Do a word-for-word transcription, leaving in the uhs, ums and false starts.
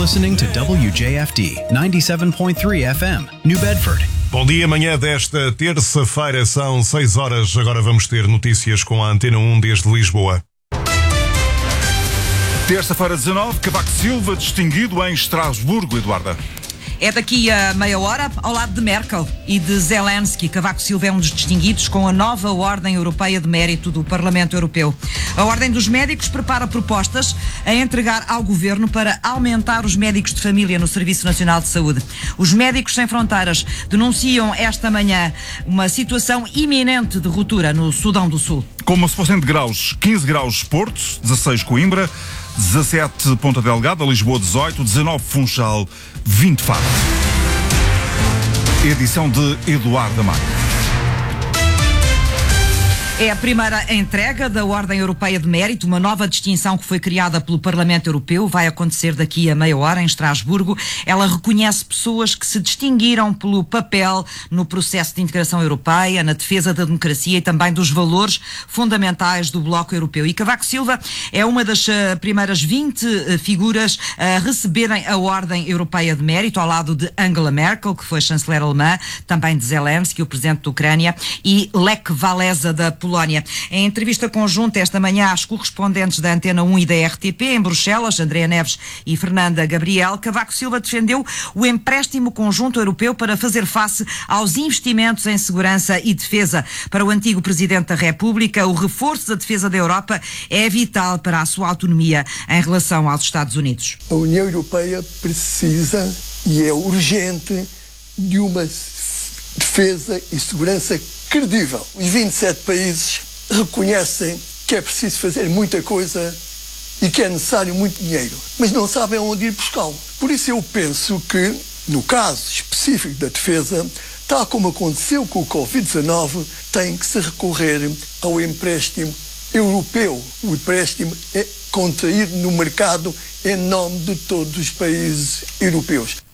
listening to W J F D ninety-seven point three F M, New Bedford. Bom dia, amanhã desta terça-feira são seis horas. Agora vamos ter notícias com a Antena um desde Lisboa. Terça-feira dezanove, Cavaco Silva distinguido em Estrasburgo, Eduarda. É daqui a meia hora, ao lado de Merkel e de Zelensky. Cavaco Silva é um dos distinguidos com a nova Ordem Europeia de Mérito do Parlamento Europeu. A Ordem dos Médicos prepara propostas a entregar ao Governo para aumentar os médicos de família no Serviço Nacional de Saúde. Os Médicos Sem Fronteiras denunciam esta manhã uma situação iminente de ruptura no Sudão do Sul. Como se fossem de graus, quinze graus Porto, dezasseis Coimbra, dezassete Ponta Delgada, Lisboa dezoito, dezanove Funchal, vinte Faro. Edição de Eduardo Amaro. É a primeira entrega da Ordem Europeia de Mérito, uma nova distinção que foi criada pelo Parlamento Europeu. Vai acontecer daqui a meia hora em Estrasburgo. Ela reconhece pessoas que se distinguiram pelo papel no processo de integração europeia, na defesa da democracia e também dos valores fundamentais do Bloco Europeu. E Cavaco Silva é uma das uh, primeiras vinte uh, figuras a receberem a Ordem Europeia de Mérito, ao lado de Angela Merkel, que foi chanceler alemã, também de Zelensky, o presidente da Ucrânia, e Lech Walesa, da Polónia. Em entrevista conjunta esta manhã às correspondentes da Antena um e da R T P em Bruxelas, Andréa Neves e Fernanda Gabriel, Cavaco Silva defendeu o empréstimo conjunto europeu para fazer face aos investimentos em segurança e defesa. Para o antigo Presidente da República, o reforço da defesa da Europa é vital para a sua autonomia em relação aos Estados Unidos. A União Europeia precisa e é urgente de uma defesa e segurança credível. Os vinte e sete países reconhecem que é preciso fazer muita coisa e que é necessário muito dinheiro, mas não sabem onde ir buscá-lo. Por isso eu penso que, no caso específico da defesa, tal como aconteceu com o covid dezanove, tem que se recorrer ao empréstimo europeu. O empréstimo é contraído no mercado em nome de todos os países europeus.